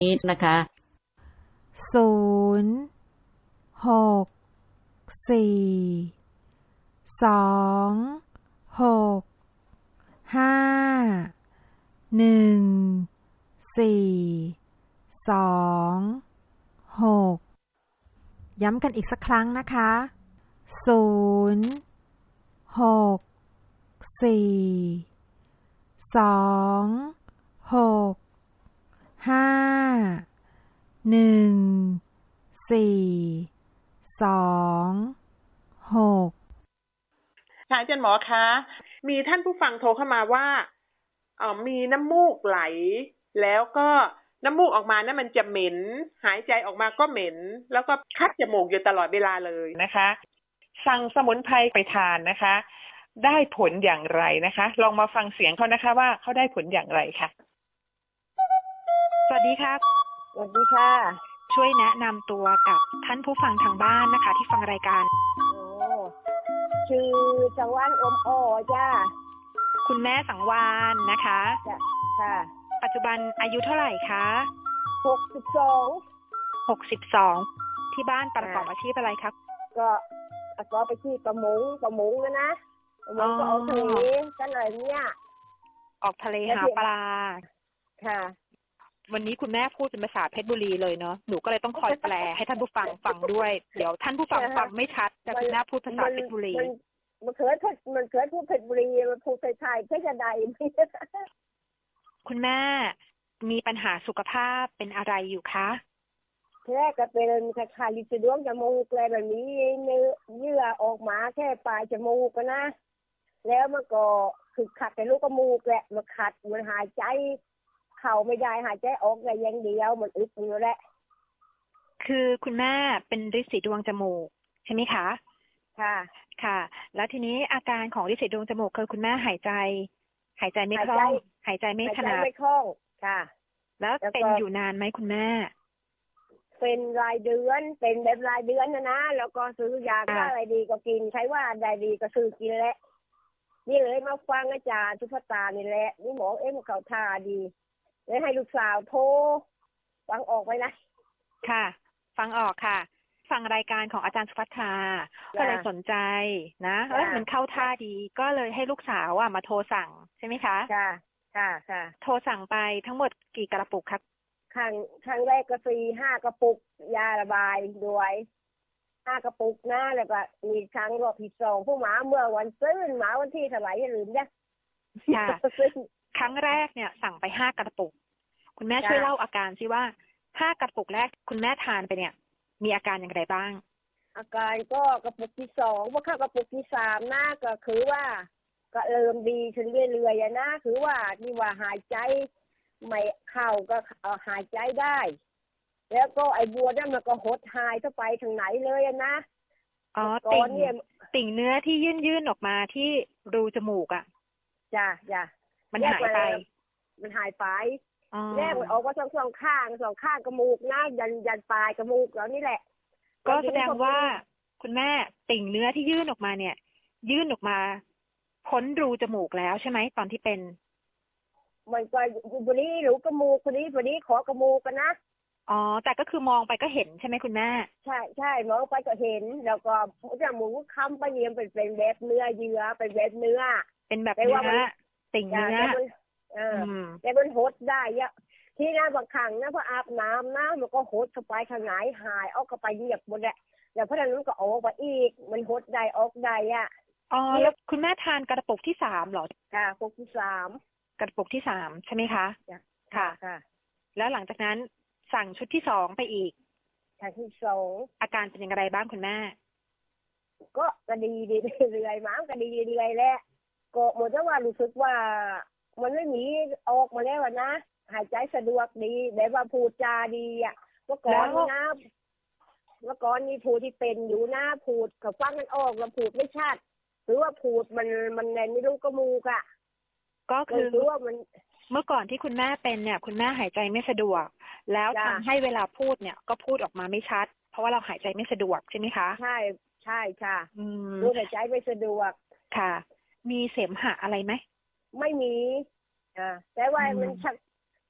นี้นะคะ 06426ย้ำกันอีกสักครั้งนะคะ026414226 ค่ะอาจารย์หมอคะมีท่านผู้ฟังโทรเข้ามาว่ามีน้ำมูกไหลแล้วก็น้ำมูกออกมานะมันจะเหม็นหายใจออกมาก็เหม็นแล้วก็คัดจมูกอยู่ตลอดเวลาเลยนะคะสั่งสมุนไพรไปทานนะคะได้ผลอย่างไรนะคะลองมาฟังเสียงเขานะคะว่าเขาได้ผลอย่างไรค่ะสวัสดีค่ะสวัสดีค่ะช่วยแนะนำตัวกับท่านผู้ฟังทางบ้านนะคะที่ฟังรายการชื่อสังวานอมอ้อจ้าคุณแม่สังวานนะคะจ้ะค่ะปัจจุบันอายุเท่าไหร่คะ 62 ที่บ้านประกอบอาชีพอะไรครับก็ไปที่ประมงนะประมงก็ออกทะเลกันอะไรเนี่ยออกทะเลหาปลาค่ะวันนี้คุณแม่พูดเป็นภาษาเพชรบุรีเลยเนาะหนูก็เลยต้องคอยแปลให้ท่านผู้ฟังฟังด้วยเดี๋ยวท่านผู้ฟังฟังไม่ชัดแต่คุณแม่พูดภาษาเพชรบุรีมันเคยพูดเพชรบุรีมันพูดไทยเพชรใดคุณแม่มีปัญหาสุขภาพเป็นอะไรอยู่คะแรกก็เป็นคาลิซิดวงจมูกอะไรแบบนี้เยื่อออกมาแค่ปลายจมูกนะแล้วมันก็คือขัดในลูกจมูกแหละมันขัดมันหายใจเข่าไม่ได้หายใจออกได้อย่างเดียวมันอึดอยู่แหละคือคุณแม่เป็นฤทธิ์สีดวงจมูกใช่ไหมคะค่ะแล้วทีนี้อาการของฤทธิ์สีดวงจมูกคือคุณแม่หายใจไม่คล่องหายใจไม่ถนัดไม่คล่องค่ะแล้วเป็นอยู่นานไหมคุณแม่เป็นรายเดือนเป็นแบบรายเดือนนะแล้วก็ซื้อยาอะไรดีก็กินใช้ว่าได้ดีก็ซื้อกินแหละนี่เลยมาฟังอาจารย์ทุพตานี่แหละนี่หมอเขาทาดีเลยให้ลูกสาวโทรฟังออกไหมนะค่ะฟังออกค่ะฟังรายการของอาจารย์สุภัทราก็เลยสนใจนะมันเข้าท่าดีก็เลยให้ลูกสาวมาโทรสั่งใช่ไหมคะค่ะโทรสั่งไปทั้งหมดกี่กระปุกครับครั้งแรกก็4-5 กระปุกยาระบายด้วย5 กระปุกนะแล้วก็มีครั้งรอบที่2ผู้หมาเมื่อวันซื่นหมาวันที่เท่าไหร่อย่าลืมนะค่ะครั้งแรกเนี่ยสั่งไป5 กระปุกคุณแม่ช่วยเล่าอาการสิว่า5 กระปุกแรกคุณแม่ทานไปเนี่ยมีอาการอย่างไรบ้างอาการก็กระปุกที่2พอเข้ากระปุกที่3นะก็คือว่าก็เริ่มดีขึ้นเรื่อยๆนะคือว่าที่ว่าหายใจไม่เข้าก็หายใจได้แล้วก็ไอ้บัวนั่นมันก็หดหายเข้าไปทางไหนเลยนะติ่งเนื้อที่ยื่นออกมาที่รูจมูกจ้ะมันหายไปแรกมันออกมาสองข้างจมูกนะยันปลายจมูกแล้วนี่แหละก็แสดงว่าคุณแม่ติ่งเนื้อที่ยื่นออกมาเนี่ยยื่นออกมาพ้นรูจมูกแล้วใช่ไหมตอนที่เป็นมันก็อยู่บนนี้หรือจมูกคนนี้ขอจมูกกันนะแต่ก็คือมองไปก็เห็นใช่ไหมคุณแม่ใช่มองไปก็เห็นแล้วก็จมูกค้ำไปเยี่ยมเป็นแบบเนื้อเยื่อเป็นแบบเนื้อเป็นแบบเนื้อติ่งเนื้อแต่มันหดได้ที่หน้าบางครั้งนะพออาบน้ำนะมันก็หดเข้าไปทางไหนหายออกเข้าไปเหยียบหมดแหละแล้วพอนั้นก็ออกไปอีกมันหดได้ออกได้แล้วคุณแม่ทานกระปุกที่3เหรอค่ะกระปุกที่3 กระปุกที่3ใช่ไหมคะค่ะแล้วหลังจากนั้นสั่งชุดที่2ไปอีกที่2 อาการเป็นอย่างไรบ้างคุณแม่ก็ดีเรื่อยๆมาก็ดีเรื่อยๆแหละก็หมดแล้วว่ารู้สึกว่ามันไม่มีออกมาแล้วนะหายใจสะดวกดีแบบว่าพูดจาดีเมื่อก่อนนี่พูดที่เป็นอยู่นะพูดกับฟังกันออกแล้วพูดไม่ชัดหรือว่าพูดมันไม่รู้กระมูกก็คือว่ามันเมื่อก่อนที่คุณแม่เป็นเนี่ยคุณแม่หายใจไม่สะดวกแล้วทำให้เวลาพูดเนี่ยก็พูดออกมาไม่ชัดเพราะว่าเราหายใจไม่สะดวกใช่ไหมคะใช่ค่ะพูดหายใจไม่สะดวกค่ะมีเสมหะอะไรไหมไม่มีแต่ว่ามันชัก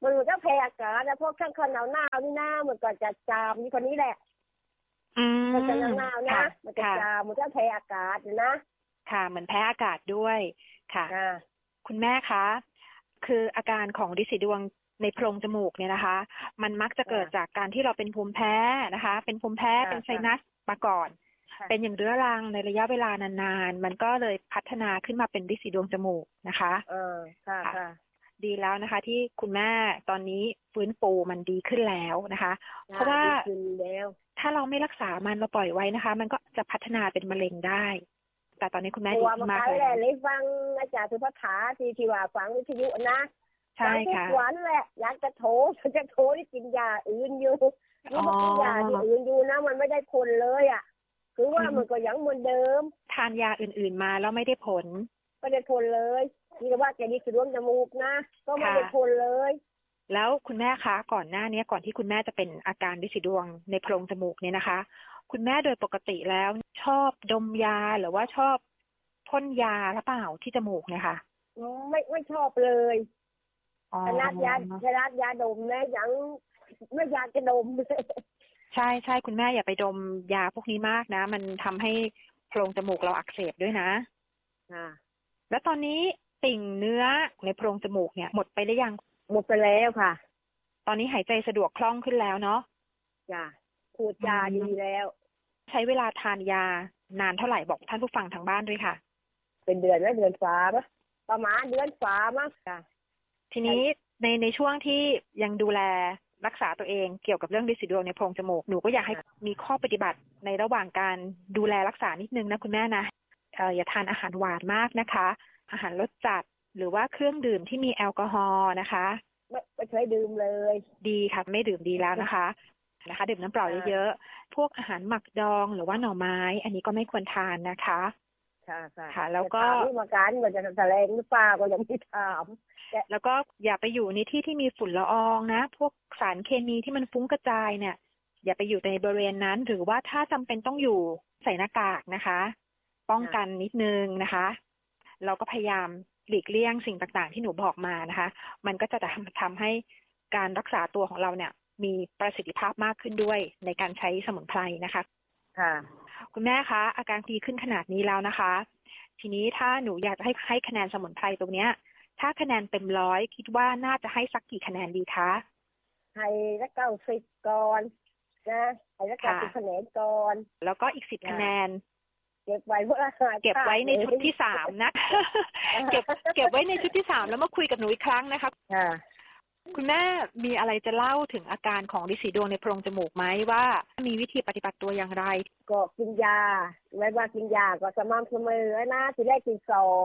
มันก็แพ้อากาศแล้วพวกข้างๆหนาวๆนี่นะมันก็จะจามนี่คนนี้แหละมันจะหนาวนะมันจะจามมันก็แพ้อากาศนะค่ะเหมือนแพ้อากาศด้วยค่ะคุณแม่คะคืออาการของฤทธิ์สีดวงในโพรงจมูกเนี่ยนะคะมันมักจะเกิดจากการที่เราเป็นภูมิแพ้นะคะเป็นภูมิแพ้เป็นไซนัสมาก่อนเป็นอย่างเรื้อรังในระยะเวลานานๆมันก็เลยพัฒนาขึ้นมาเป็นฤทธิ์สีดวงจมูกนะคะค่ะดีแล้วนะคะที่คุณแม่ตอนนี้ฟื้นฟูมันดีขึ้นแล้วนะคะเพราะว่าถ้าเราไม่รักษามันเราปล่อยไว้นะคะมันก็จะพัฒนาเป็นมะเร็งได้แต่ตอนนี้คุณแม่ดีมากเลยฟังอาจารย์สุภัทราที่ว่าฟังวิทยุนะใช่ค่ะทุกวันแหละอยากจะโทรที่กินยาอื่นอยู่นี่กินยาอื่นอยู่นะมันไม่ได้ผลเลยอ่ะคือว่ามันก็ยังเหมือนเดิมทานยาอื่นๆมาแล้วไม่ได้ผลเลยนี่ว่าแกดีสะดวกจมูกนะก็ไม่ได้ผลเลยแล้วคุณแม่คะก่อนหน้านี้ก่อนที่คุณแม่จะเป็นอาการฤทธิ์สีดวงในโพรงจมูกเนี่ยนะคะคุณแม่โดยปกติแล้วชอบดมยาหรือว่าชอบพ่นยาหรือเปล่าที่จมูกเนี่ยค่ะไม่ชอบเลยขนาดยาดมนะยังไม่อยากจะดมใช่คุณแม่อย่าไปดมยาพวกนี้มากนะมันทำให้โพรงจมูกเราอักเสบด้วยนะแล้วตอนนี้ติ่งเนื้อในโพรงจมูกเนี่ยหมดไปหรือยังหมดไปแล้วค่ะตอนนี้หายใจสะดวกคล่องขึ้นแล้วเนาะจ้ะพูดจาดีแล้วใช้เวลาทานยานานเท่าไหร่บอกท่านผู้ฟังทางบ้านด้วยค่ะเป็นเดือนไหมเดือนฝาไหมประมาณเดือนฝามั้งจ้ะทีนี้ในช่วงที่ยังดูแลรักษาตัวเองเกี่ยวกับเรื่องฤทธิ์สีดวงในโพรงจมูกหนูก็อยากให้มีข้อปฏิบัติในระหว่างการดูแลรักษานิดนึงนะคุณแม่นะอย่าทานอาหารหวานมากนะคะอาหารรสจัดหรือว่าเครื่องดื่มที่มีแอลกอฮอล์นะคะไม่เคยดื่มเลยดีค่ะไม่ดื่มดีแล้วนะคะดื่มน้ำเปล่าเยอะๆพวกอาหารหมักดองหรือว่าหน่อไม้อันนี้ก็ไม่ควรทานนะคะค่ะแล้วก็มาการมันจะแสลงหรือเปล่าก็ยังไม่ถามแล้วก็อย่าไปอยู่ในที่ที่มีฝุ่นละอองนะพวกสารเคมีที่มันฟุ้งกระจายเนี่ยอย่าไปอยู่ในบริเวณนั้นหรือว่าถ้าจำเป็นต้องอยู่ใส่หน้ากากนะคะป้องกันนิดนึงนะคะเราก็พยายามหลีกเลี่ยงสิ่งต่างๆที่หนูบอกมานะคะมันก็จะทำให้การรักษาตัวของเราเนี่ยมีประสิทธิภาพมากขึ้นด้วยในการใช้สมุนไพรนะคะค่ะคุณแม่คะอาการดีขึ้นขนาดนี้แล้วนะคะทีนี้ถ้าหนูอยากจะให้คะแนนสมุนไพรตรงเนี้ยถ้าคะแนนเต็ม100คิดว่าน่าจะให้สักกี่คะแนนดีคะให้ละ90ก่อนนะให้ละ90คะแนนก่อนแล้วก็อีก10คะแนนเก็บไว้ในชุดที่3นะเก็บไว้ในชุดที่3แล้วมาคุยกับหนูอีกครั้งนะคะคุณแม่มีอะไรจะเล่าถึงอาการของฤทธิ์สีดวงในโพรงจมูกไหมว่ามีวิธีปฏิบัติตัวอย่างไรก็กินยาไม่ว่ากินยาก็สม่ำเสมอนะทีแรกกิน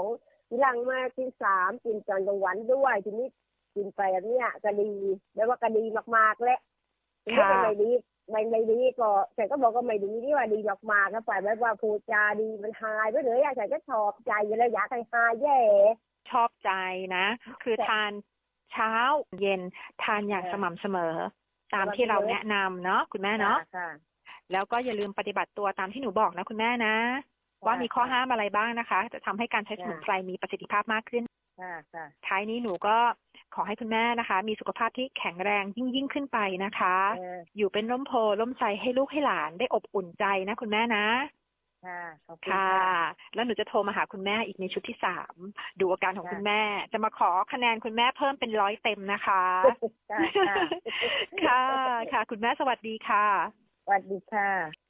2ทีหลังมากิน3กินตอนกลางวันด้วยทีนี้กินไปแบบนี้ก็ดีแม้ว่าก็ดีมากๆและไม่ดีก็แต่ก็บอกว่าไม่ดีนี่ว่าดีมากๆก็ไปไม่ว่าพูดจาดีมันหายไปเลยแต่ก็ชอบใจแล้วอยากให้หายแย่ชอบใจนะคือทานเช้าเย็นทานอย่างสม่ำเสมอตามที่เราแนะนำเนาะคุณแม่เนาะแล้วก็อย่าลืมปฏิบัติตัวตามที่หนูบอกนะคุณแม่นะว่ามีข้อห้ามอะไรบ้างนะคะจะทำให้การใช้สมุนไพรมีประสิทธิภาพมากขึ้นท้ายนี้หนูก็ขอให้คุณแม่นะคะมีสุขภาพที่แข็งแรงยิ่งขึ้นไปนะคะอยู่เป็นร่มโพล่มไทรให้ลูกให้หลานได้อบอุ่นใจนะคุณแม่นะค่ะแล้วหนูจะโทรมาหาคุณแม่อีกในชุดที่3ดูอาการของคุณแม่จะมาขอคะแนนคุณแม่เพิ่มเป็น100เต็มนะคะค่ะคุณแม่สวัสดีค่ะสวัสดีค่ะ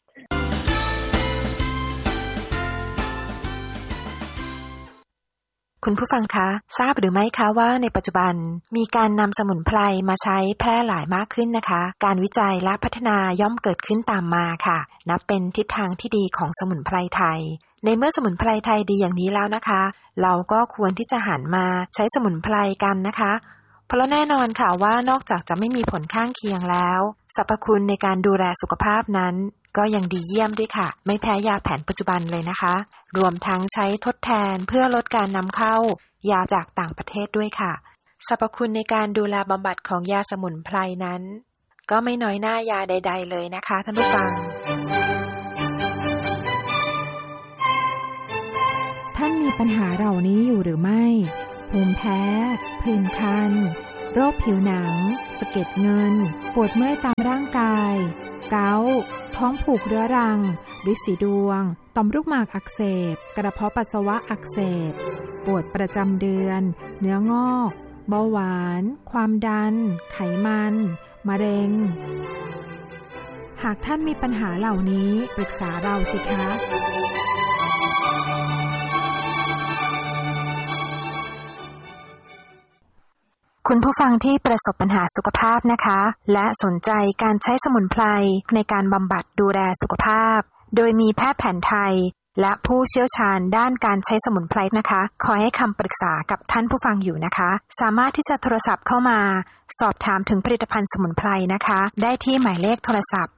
คุณผู้ฟังคะทราบหรือไม่คะว่าในปัจจุบันมีการนำสมุนไพรมาใช้แพร่หลายมากขึ้นนะคะการวิจัยและพัฒนาย่อมเกิดขึ้นตามมาค่ะนับเป็นทิศทางที่ดีของสมุนไพรไทยในเมื่อสมุนไพรไทยดีอย่างนี้แล้วนะคะเราก็ควรที่จะหันมาใช้สมุนไพรกันนะคะเพราะแน่นอนค่ะว่านอกจากจะไม่มีผลข้างเคียงแล้วสรรพคุณในการดูแลสุขภาพนั้นก็ยังดีเยี่ยมด้วยค่ะไม่แพ้ยาแผนปัจจุบันเลยนะคะรวมทั้งใช้ทดแทนเพื่อลดการนำเข้ายาจากต่างประเทศด้วยค่ะสรรพคุณในการดูแลบำบัดของยาสมุนไพรนั้นก็ไม่น้อยหน้ายาใดๆเลยนะคะท่านผู้ฟังท่านมีปัญหาเหล่านี้อยู่หรือไม่ภูมิแพ้ผื่นคันโรคผิวหนังสะเก็ดเงินปวดเมื่อยตามร่างกายเกาต์ท้องผูกเรื้อรังฤทธิ์สีดวงต่อมลูกหมากอักเสบกระเพาะปัสสาวะอักเสบปวดประจำเดือนเนื้องอกเบาหวานความดันไขมันมะเร็งหากท่านมีปัญหาเหล่านี้ปรึกษาเราสิคะคุณผู้ฟังที่ประสบปัญหาสุขภาพนะคะและสนใจการใช้สมุนไพรในการบำบัดดูแลสุขภาพโดยมีแพทย์แผนไทยและผู้เชี่ยวชาญด้านการใช้สมุนไพรนะคะคอยให้คำปรึกษากับท่านผู้ฟังอยู่นะคะสามารถที่จะโทรศัพท์เข้ามาสอบถามถึงผลิตภัณฑ์สมุนไพรนะคะได้ที่หมายเลขโทรศัพท์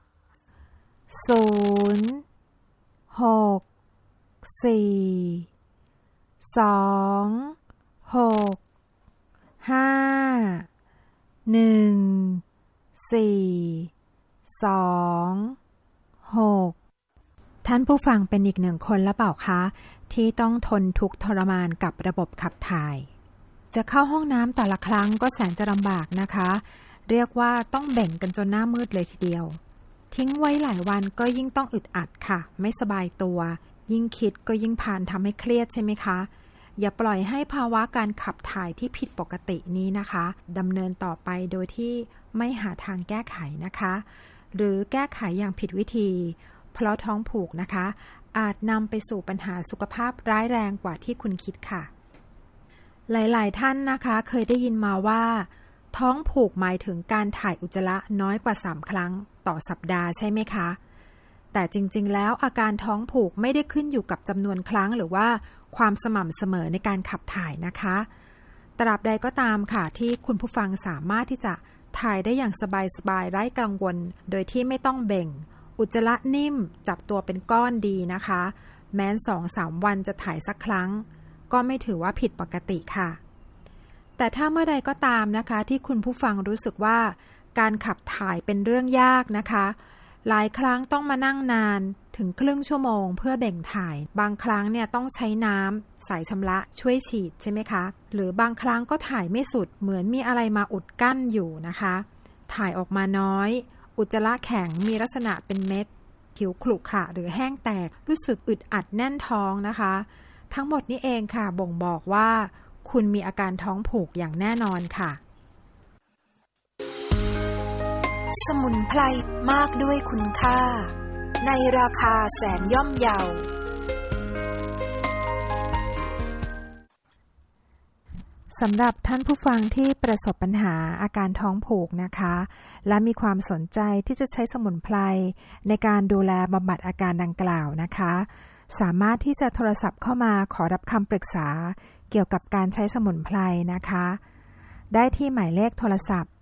ท่านผู้ฟังเป็นอีกหนึ่งคนละเปล่าคะที่ต้องทนทุกข์ทรมานกับระบบขับถ่ายจะเข้าห้องน้ำแต่ละครั้งก็แสนจะลำบากนะคะเรียกว่าต้องแบ่งกันจนหน้ามืดเลยทีเดียวทิ้งไว้หลายวันก็ยิ่งต้องอึดอัดค่ะไม่สบายตัวยิ่งคิดก็ยิ่งพานทำให้เครียดใช่ไหมคะอย่าปล่อยให้ภาวะการขับถ่ายที่ผิดปกตินี้นะคะดำเนินต่อไปโดยที่ไม่หาทางแก้ไขนะคะหรือแก้ไขอย่างผิดวิธีเพราะท้องผูกนะคะอาจนำไปสู่ปัญหาสุขภาพร้ายแรงกว่าที่คุณคิดค่ะหลายๆท่านนะคะเคยได้ยินมาว่าท้องผูกหมายถึงการถ่ายอุจจาระน้อยกว่า3ครั้งต่อสัปดาห์ใช่ไหมคะแต่จริงๆแล้วอาการท้องผูกไม่ได้ขึ้นอยู่กับจำนวนครั้งหรือว่าความสม่ำเสมอในการขับถ่ายนะคะตราบใดก็ตามค่ะที่คุณผู้ฟังสามารถที่จะถ่ายได้อย่างสบายๆไร้กังวลโดยที่ไม่ต้องเบ่งอุจจาระนิ่มจับตัวเป็นก้อนดีนะคะแม้น 2-3 วันจะถ่ายสักครั้งก็ไม่ถือว่าผิดปกติค่ะแต่ถ้าเมื่อใดก็ตามนะคะที่คุณผู้ฟังรู้สึกว่าการขับถ่ายเป็นเรื่องยากนะคะหลายครั้งต้องมานั่งนานถึงครึ่งชั่วโมงเพื่อเบ่งถ่ายบางครั้งเนี่ยต้องใช้น้ำสายชำระช่วยฉีดใช่ไหมคะหรือบางครั้งก็ถ่ายไม่สุดเหมือนมีอะไรมาอุดกั้นอยู่นะคะถ่ายออกมาน้อยอุจจาระแข็งมีลักษณะเป็นเม็ดผิวขรุขระหรือแห้งแตกรู้สึกอึดอัดแน่นท้องนะคะทั้งหมดนี้เองค่ะบ่งบอกว่าคุณมีอาการท้องผูกอย่างแน่นอนค่ะสมุนไพรมากด้วยคุณค่าในราคาแสนย่อมเยาสำหรับท่านผู้ฟังที่ประสบปัญหาอาการท้องผูกนะคะและมีความสนใจที่จะใช้สมุนไพรในการดูแลบำบัดอาการดังกล่าวนะคะสามารถที่จะโทรศัพท์เข้ามาขอรับคำปรึกษาเกี่ยวกับการใช้สมุนไพรนะคะได้ที่หมายเลขโทรศัพท์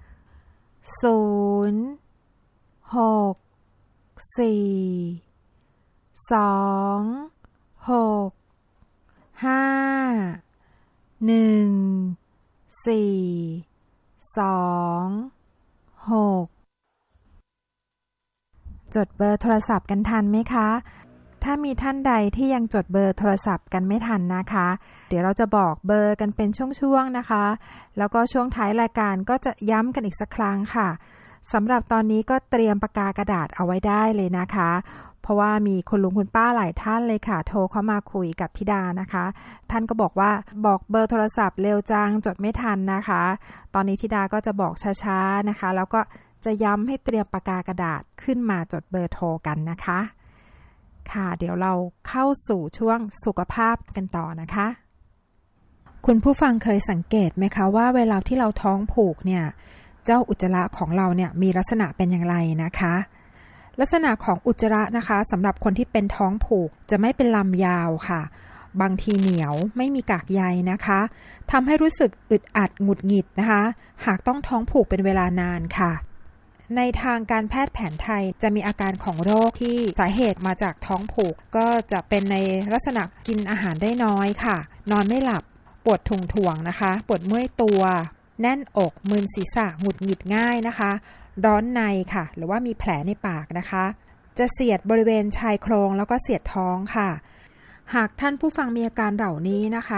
จดเบอร์โทรศัพท์กันทันไหมคะถ้ามีท่านใดที่ยังจดเบอร์โทรศัพท์กันไม่ทันนะคะเดี๋ยวเราจะบอกเบอร์กันเป็นช่วงๆนะคะแล้วก็ช่วงท้ายรายการก็จะย้ำกันอีกสักครั้งค่ะสำหรับตอนนี้ก็เตรียมปากกากระดาษเอาไว้ได้เลยนะคะเพราะว่ามีคุณลุงคุณป้าหลายท่านเลยค่ะโทรเข้ามาคุยกับธิดานะคะท่านก็บอกว่าบอกเบอร์โทรศัพท์เร็วจังจดไม่ทันนะคะตอนนี้ธิดาก็จะบอกช้าๆนะคะแล้วก็จะย้ำให้เตรียมปากกากระดาษขึ้นมาจดเบอร์โทรกันนะคะค่ะเดี๋ยวเราเข้าสู่ช่วงสุขภาพกันต่อนะคะคุณผู้ฟังเคยสังเกตไหมคะว่าเวลาที่เราท้องผูกเนี่ยเจ้าอุจจาระของเราเนี่ยมีลักษณะเป็นอย่างไรนะคะลักษณะของอุจจาระนะคะสำหรับคนที่เป็นท้องผูกจะไม่เป็นลำยาวค่ะบางทีเหนียวไม่มีกากใยนะคะทำให้รู้สึกอึดอัดหงุดหงิดนะคะหากต้องท้องผูกเป็นเวลานานค่ะในทางการแพทย์แผนไทยจะมีอาการของโรคที่สาเหตุมาจากท้องผูกก็จะเป็นในลักษณะกินอาหารได้น้อยค่ะนอนไม่หลับปวดถ่วงนะคะปวดเมื่อยตัวแน่นอกมึนศีรษะหงุดหงิดง่ายนะคะร้อนในค่ะหรือว่ามีแผลในปากนะคะจะเสียดบริเวณชายโครงแล้วก็เสียดท้องค่ะหากท่านผู้ฟังมีอาการเหล่านี้นะคะ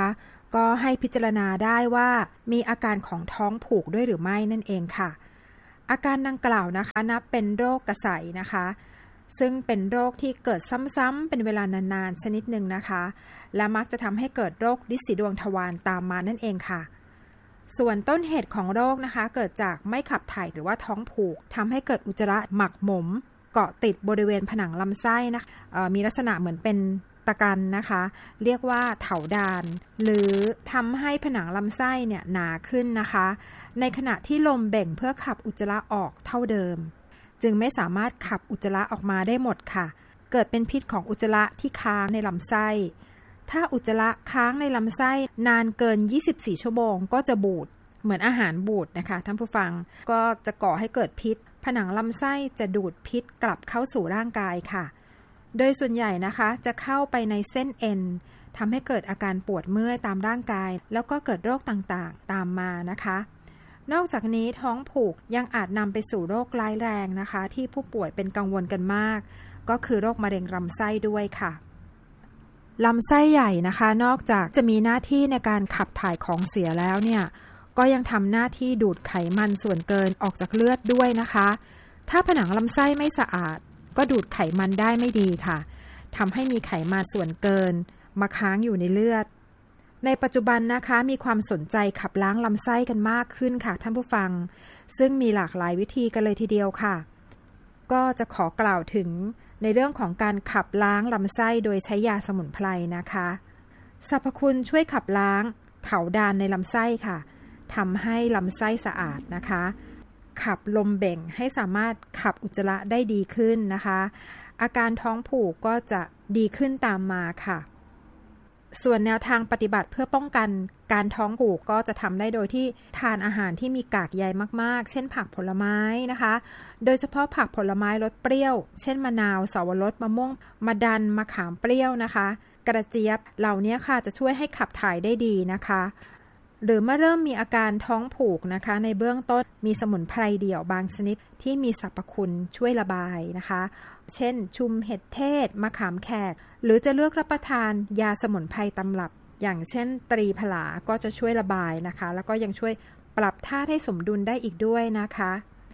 ก็ให้พิจารณาได้ว่ามีอาการของท้องผูกด้วยหรือไม่นั่นเองค่ะอาการดังกล่าวนะคะนับเป็นโรคกระใสนะคะซึ่งเป็นโรคที่เกิดซ้ำๆเป็นเวลานานๆชนิดหนึ่งนะคะและมักจะทำให้เกิดโรคฤทธิ์สีดวงทวารตามมานั่นเองค่ะส่วนต้นเหตุของโรคนะคะเกิดจากไม่ขับถ่ายหรือว่าท้องผูกทำให้เกิดอุจจาระหมักหมมเกาะติดบริเวณผนังลำไส้นะคะมีลักษณะเหมือนเป็นตะกันนะคะเรียกว่าเถาดานหรือทำให้ผนังลำไส้เนี่ยหนาขึ้นนะคะในขณะที่ลมเบ่งเพื่อขับอุจจาระออกเท่าเดิมจึงไม่สามารถขับอุจจาระออกมาได้หมดค่ะเกิดเป็นพิษของอุจจาระที่ค้างในลำไส้ถ้าอุจจาระค้างในลำไส้นานเกิน24ชั่วโมงก็จะบูดเหมือนอาหารบูดนะคะท่านผู้ฟังก็จะก่อให้เกิดพิษผนังลำไส้จะดูดพิษกลับเข้าสู่ร่างกายค่ะโดยส่วนใหญ่นะคะจะเข้าไปในเส้นเอ็นทำให้เกิดอาการปวดเมื่อยตามร่างกายแล้วก็เกิดโรคต่างๆตามมานะคะนอกจากนี้ท้องผูกยังอาจนำไปสู่โรคร้ายแรงนะคะที่ผู้ป่วยเป็นกังวลกันมากก็คือโรคมะเร็งลำไส้ด้วยค่ะลำไส้ใหญ่นะคะนอกจากจะมีหน้าที่ในการขับถ่ายของเสียแล้วเนี่ยก็ยังทำหน้าที่ดูดไขมันส่วนเกินออกจากเลือดด้วยนะคะถ้าผนังลำไส้ไม่สะอาดก็ดูดไขมันได้ไม่ดีค่ะทำให้มีไขมันส่วนเกินมาค้างอยู่ในเลือดในปัจจุบันนะคะมีความสนใจขับล้างลำไส้กันมากขึ้นค่ะท่านผู้ฟังซึ่งมีหลากหลายวิธีกันเลยทีเดียวค่ะก็จะขอกล่าวถึงในเรื่องของการขับล้างลำไส้โดยใช้ยาสมุนไพรนะคะสรรพคุณช่วยขับล้างเถาดานในลำไส้ค่ะทำให้ลำไส้สะอาดนะคะขับลมเบ่งให้สามารถขับอุจจาระได้ดีขึ้นนะคะอาการท้องผูกก็จะดีขึ้นตามมาค่ะส่วนแนวทางปฏิบัติเพื่อป้องกันการท้องผูกก็จะทำได้โดยที่ทานอาหารที่มีกากใยมากๆเช่นผักผลไม้นะคะโดยเฉพาะผักผลไม้รสเปรี้ยวเช่นมะนาวสวรสมะม่วงมะดันมะขามเปรี้ยวนะคะกระเจี๊ยบเหล่านี้ค่ะจะช่วยให้ขับถ่ายได้ดีนะคะหรือเมื่อเริ่มมีอาการท้องผูกนะคะในเบื้องต้นมีสมุนไพรเดี่ยวบางชนิดที่มีสรรพคุณช่วยระบายนะคะเช่นชุมเห็ดเทศมะขามแขกหรือจะเลือกรับประทานยาสมุนไพรตำรับอย่างเช่นตรีผลาก็จะช่วยระบายนะคะแล้วก็ยังช่วยปรับธาตุให้สมดุลได้อีกด้วยนะคะ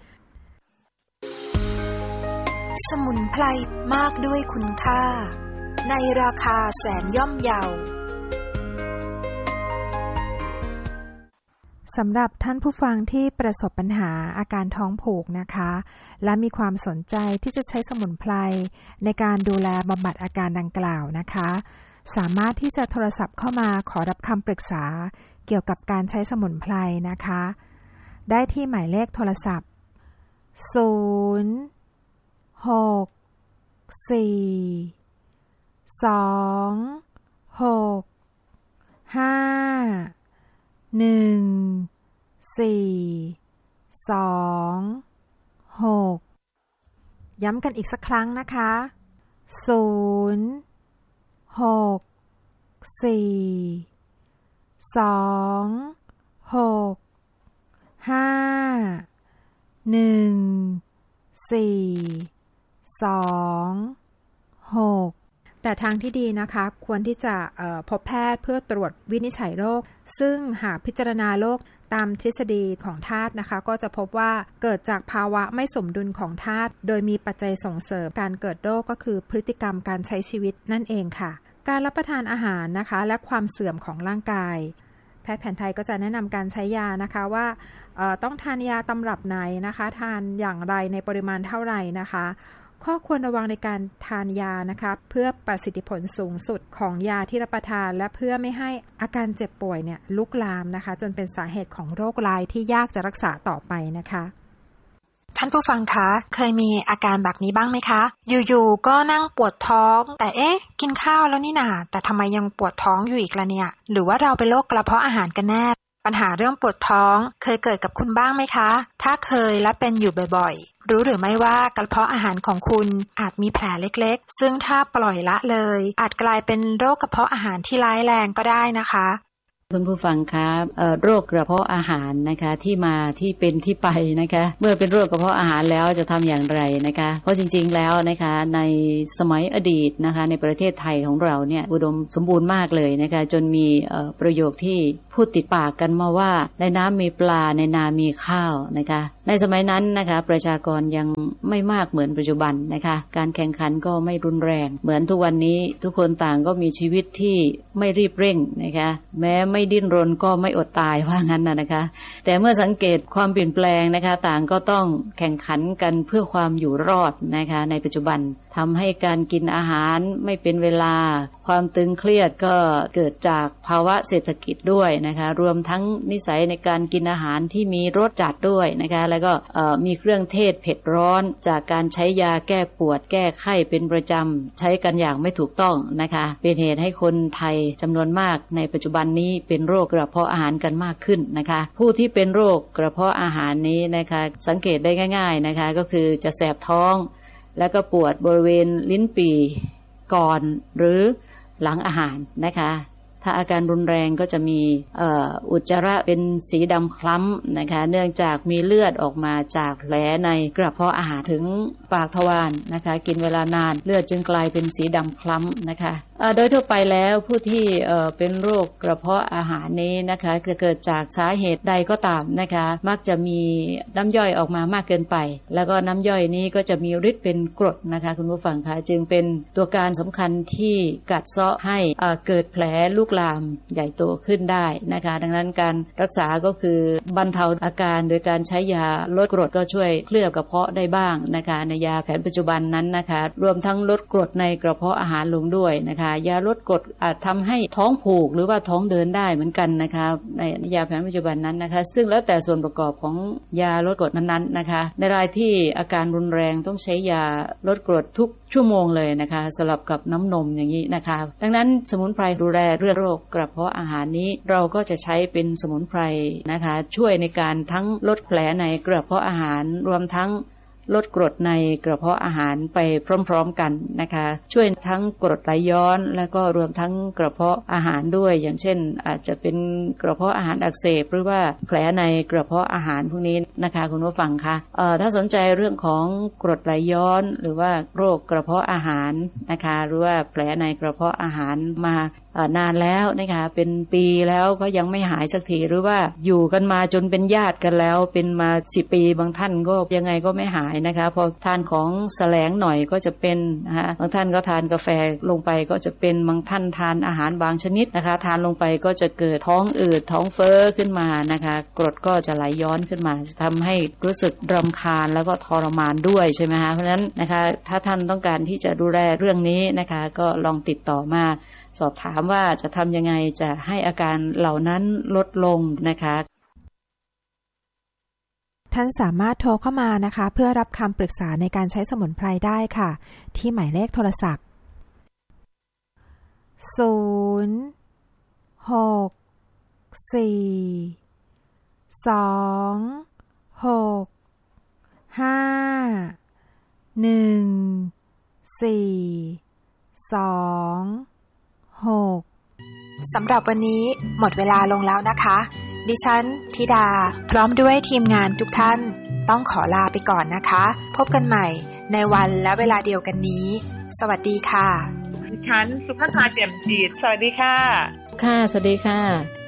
สมุนไพรมากด้วยคุณค่าในราคาแสนย่อมเยาสำหรับท่านผู้ฟังที่ประสบปัญหาอาการท้องผูกนะคะและมีความสนใจที่จะใช้สมุนไพรในการดูแลบำบัดอาการดังกล่าวนะคะสามารถที่จะโทรศัพท์เข้ามาขอรับคำปรึกษาเกี่ยวกับการใช้สมุนไพรนะคะได้ที่หมายเลขโทรศัพท์ย้ำกันอีกสักครั้งนะคะแต่ทางที่ดีนะคะควรที่จะพบแพทย์เพื่อตรวจวินิจฉัยโรคซึ่งหากพิจารณาโรคตามทฤษฎีของธาตุนะคะก็จะพบว่าเกิดจากภาวะไม่สมดุลของธาตุโดยมีปัจจัยส่งเสริมการเกิดโรคก็คือพฤติกรรมการใช้ชีวิตนั่นเองค่ะการรับประทานอาหารนะคะและความเสื่อมของร่างกายแพทย์แผนไทยก็จะแนะนำการใช้ยานะคะว่าต้องทานยาตำรับไหนนะคะทานอย่างไรในปริมาณเท่าไหร่นะคะข้อควรระวังในการทานยานะคะเพื่อประสิทธิผลสูงสุดของยาที่รับประทานและเพื่อไม่ให้อาการเจ็บป่วยเนี่ยลุกลามนะคะจนเป็นสาเหตุของโรคร้ายที่ยากจะรักษาต่อไปนะคะท่านผู้ฟังคะเคยมีอาการแบบนี้บ้างไหมคะอยู่ๆก็นั่งปวดท้องแต่กินข้าวแล้วนี่นาแต่ทำไมยังปวดท้องอยู่อีกล่ะเนี่ยหรือว่าเราเป็นโรคกระเพาะอาหารกันแน่ปัญหาเรื่องปวดท้องเคยเกิดกับคุณบ้างไหมคะถ้าเคยและเป็นอยู่บ่อยๆรู้หรือไม่ว่ากระเพาะอาหารของคุณอาจมีแผลเล็กๆซึ่งถ้าปล่อยละเลยอาจกลายเป็นโรคกระเพาะอาหารที่ร้ายแรงก็ได้นะคะคุณผู้ฟังครับโรคกระเพาะอาหารนะคะที่มาที่เป็นที่ไปนะคะเมื่อเป็นโรคกระเพาะอาหารแล้วจะทำอย่างไรนะคะเพราะจริงๆแล้วนะคะในสมัยอดีตนะคะในประเทศไทยของเราเนี่ยอุดมสมบูรณ์มากเลยนะคะจนมีประโยคที่พูดติดปากกันมาว่าในน้ำมีปลาในนามีข้าวนะคะในสมัยนั้นนะคะประชากรยังไม่มากเหมือนปัจจุบันนะคะการแข่งขันก็ไม่รุนแรงเหมือนทุกวันนี้ทุกคนต่างก็มีชีวิตที่ไม่รีบเร่งนะคะแม้ไม่ดิ้นรนก็ไม่อดตายว่างั้นนะคะแต่เมื่อสังเกตความเปลี่ยนแปลงนะคะต่างก็ต้องแข่งขันกันเพื่อความอยู่รอดนะคะในปัจจุบันทำให้การกินอาหารไม่เป็นเวลาความตึงเครียดก็เกิดจากภาวะเศรษฐกิจด้วยนะคะรวมทั้งนิสัยในการกินอาหารที่มีรสจัดด้วยนะคะแล้วก็มีเครื่องเทศเผ็ดร้อนจากการใช้ยาแก้ปวดแก้ไข้เป็นประจำใช้กันอย่างไม่ถูกต้องนะคะเป็นเหตุให้คนไทยจำนวนมากในปัจจุบันนี้เป็นโรคกระเพาะอาหารกันมากขึ้นนะคะผู้ที่เป็นโรคกระเพาะอาหารนี้นะคะสังเกตได้ง่ายๆนะคะก็คือจะแสบท้องแล้วก็ปวดบริเวณลิ้นปี่ก่อนหรือหลังอาหารนะคะถ้าอาการรุนแรงก็จะมีอุจจาระเป็นสีดำคล้ำนะคะเนื่องจากมีเลือดออกมาจากแผลในกระเพาะอาหารถึงปากทวารนะคะกินเวลานานเลือดจึงกลายเป็นสีดำคล้ำนะคะโดยทั่วไปแล้วผู้ที่เป็นโรคกระเพาะอาหารนี้นะคะจะเกิดจากสาเหตุใดก็ตามนะคะมักจะมีน้ำย่อยออกมามากเกินไปแล้วก็น้ำย่อยนี้ก็จะมีฤทธิ์เป็นกรดนะคะคุณผู้ฟังคะจึงเป็นตัวการสำคัญที่กัดเซาะให้เกิดแผลลุกลามใหญ่โตขึ้นได้นะคะดังนั้นการรักษาก็คือบรรเทาอาการโดยการใช้ยาลดกรดก็ช่วยเคลือบกระเพาะได้บ้างนะคะในยาแผนปัจจุบันนั้นนะคะรวมทั้งลดกรดในกระเพาะอาหารลงด้วยนะคะยาลดกรดอาจทำให้ท้องผูกหรือว่าท้องเดินได้เหมือนกันนะคะในยาแผนปัจจุบันนั้นนะคะซึ่งแล้วแต่ส่วนประกอบของยาลดกรดนั้นๆนะคะในรายที่อาการรุนแรงต้องใช้ยาลดกรดทุกชั่วโมงเลยนะคะสลับกับน้ำนมอย่างนี้นะคะดังนั้นสมุนไพรดูแลเรื่องโรคกระเพาะอาหารนี้เราก็จะใช้เป็นสมุนไพรนะคะช่วยในการทั้งลดแผลในกระเพาะอาหารรวมทั้งลดกรดในกระเพาะอาหารไปพร้อมๆกันนะคะช่วยทั้งกรดไหลย้อนและก็รวมทั้งกระเพาะอาหารด้วยอย่างเช่นอาจจะเป็นกระเพาะอาหารอักเสบหรือว่าแผลในกระเพาะอาหารพวกนี้นะคะคุณผู้ฟังคะถ้าสนใจเรื่องของกรดไหลย้อนหรือว่าโรคกระเพาะอาหารนะคะหรือว่าแผลในกระเพาะอาหารมานานแล้วนะคะเป็นปีแล้วก็ยังไม่หายสักทีหรือว่าอยู่กันมาจนเป็นญาติกันแล้วเป็นมา10 ปีบางท่านก็ยังไงก็ไม่หายนะคะพอทานของแสลงหน่อยก็จะเป็นนะคะบางท่านก็ทานกาแฟลงไปก็จะเป็นบางท่านทานอาหารบางชนิดนะคะทานลงไปก็จะเกิดท้องอืดท้องเฟ้อขึ้นมานะคะกรดก็จะไหลย้อนขึ้นมาทำให้รู้สึกรำคาญแล้วก็ทรมานด้วยใช่ไหมคะเพราะฉะนั้นนะคะถ้าท่านต้องการที่จะดูแลเรื่องนี้นะคะก็ลองติดต่อมาสอบถามว่าจะทำยังไงจะให้อาการเหล่านั้นลดลงนะคะท่านสามารถโทรเข้ามานะคะเพื่อรับคำปรึกษาในการใช้สมุนไพรได้ค่ะที่หมายเลขโทรศัพท์สำหรับวันนี้หมดเวลาลงแล้วนะคะดิฉันธิดาพร้อมด้วยทีมงานทุกท่านต้องขอลาไปก่อนนะคะพบกันใหม่ในวันและเวลาเดียวกันนี้สวัสดีค่ะดิฉันสุภาพาแจ่มจิตสวัสดีค่ะค่ะสวัสดีค่ะ